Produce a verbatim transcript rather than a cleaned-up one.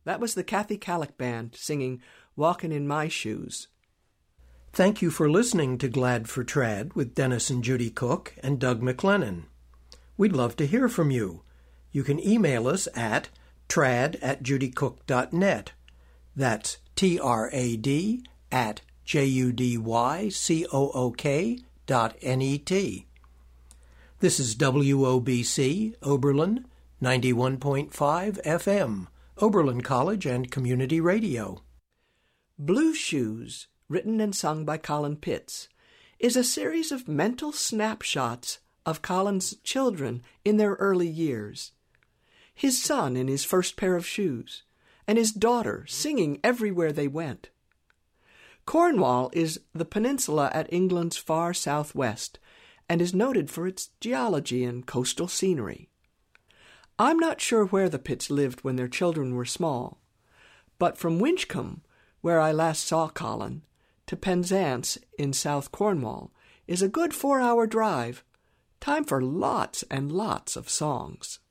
That was the Kathy Kallick Band singing Walkin' in My Shoes. Thank you for listening to Glad for Trad with Dennis and Judy Cook and Doug McLennan. We'd love to hear from you. You can email us at trad at judycook dot net. That's T R A D at J U D Y C O O K dot N E T. This is W O B C, Oberlin, ninety-one point five F M, Oberlin College and Community Radio. Blue Shoes, written and sung by Colin Pitts, is a series of mental snapshots of Colin's children in their early years. His son in his first pair of shoes, and his daughter singing everywhere they went. Cornwall is the peninsula at England's far southwest and is noted for its geology and coastal scenery. I'm not sure where the Pitts lived when their children were small, but from Winchcombe, where I last saw Colin, to Penzance in South Cornwall is a good four-hour drive. Time for lots and lots of songs.